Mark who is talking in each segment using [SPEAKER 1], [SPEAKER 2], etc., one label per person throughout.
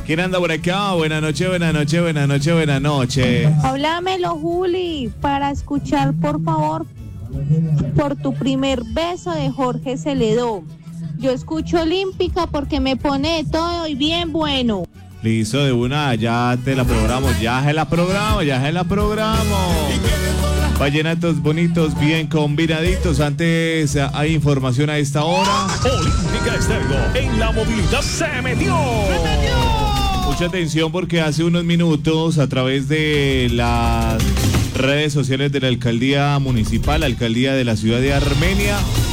[SPEAKER 1] ¿Quién anda por acá? Buenas noches, buenas noches, buenas noches, buenas noches.
[SPEAKER 2] Háblamelo, Juli, para escuchar, por favor, por tu primer beso de Jorge Celedón. Yo escucho Olímpica porque me pone de todo y bien bueno.
[SPEAKER 1] Listo, de una, ya te la programo, ya se la programo. Vallenatos bonitos, bien combinaditos. Antes hay información a esta hora.
[SPEAKER 3] Olímpica Estéreo en la movilidad se metió.
[SPEAKER 1] Mucha atención porque hace unos minutos a través de las redes sociales de la alcaldía municipal, la alcaldía de la ciudad de Armenia,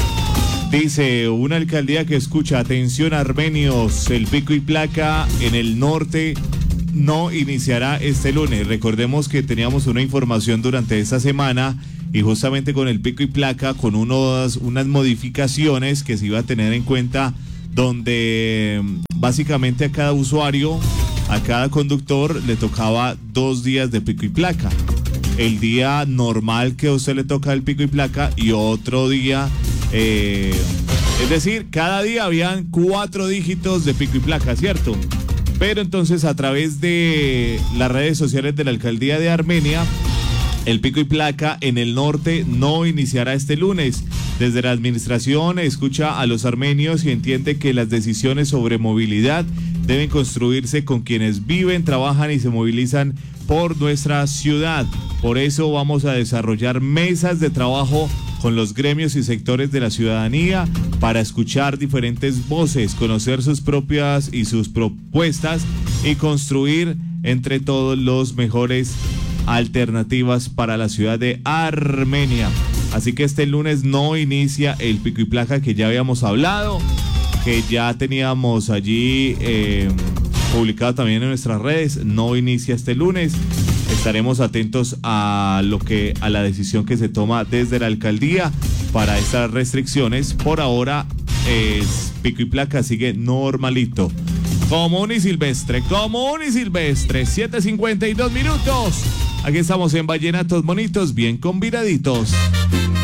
[SPEAKER 1] dice una alcaldía que escucha, atención armenios, el pico y placa en el norte no iniciará este lunes. Recordemos que teníamos una información durante esta semana y justamente con el pico y placa, con unas modificaciones que se iba a tener en cuenta, donde básicamente a cada usuario, a cada conductor le tocaba 2 días de pico y placa. El día normal que a usted le toca el pico y placa y otro día, es decir, cada día habían 4 dígitos de pico y placa, ¿cierto? Pero entonces a través de las redes sociales de la alcaldía de Armenia, el pico y placa en el norte no iniciará este lunes. Desde la administración escucha a los armenios y entiende que las decisiones sobre movilidad deben construirse con quienes viven, trabajan y se movilizan por nuestra ciudad. Por eso vamos a desarrollar mesas de trabajo con los gremios y sectores de la ciudadanía para escuchar diferentes voces, conocer sus propias y sus propuestas y construir entre todos los mejores alternativas para la ciudad de Armenia. Así que este lunes no inicia el pico y placa que ya habíamos hablado, que ya teníamos allí publicado también en nuestras redes. No inicia este lunes. Estaremos atentos a la decisión que se toma desde la alcaldía para estas restricciones. Por ahora, pico y placa sigue normalito. Común y silvestre, 7:52 minutos. Aquí estamos en Vallenatos Bonitos, bien combinaditos.